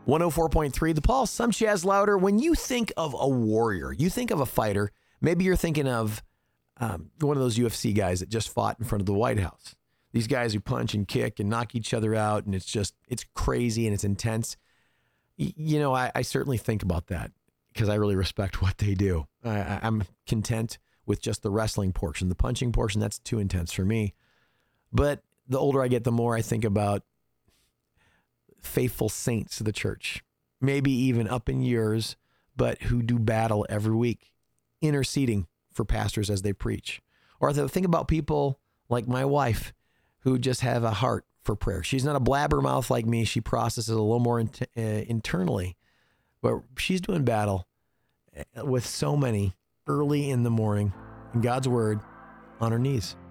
104.3 The Pulse. I'm Chaz Louder. When you think of a warrior, you think of a fighter, maybe you're thinking of one of those UFC guys that just fought in front of the White House. These guys who punch and kick and knock each other out, and it's crazy and it's intense. I certainly think about that because I really respect what they do. I'm content with just the wrestling portion. The punching portion, that's too intense for me. But the older I get, the more I think about faithful saints of the church, maybe even up in years, but who do battle every week, interceding for pastors as they preach. Or think about people like my wife who just have a heart for prayer. She's not a blabbermouth like me. She processes a little more internally, but she's doing battle with so many early in the morning in God's word on her knees.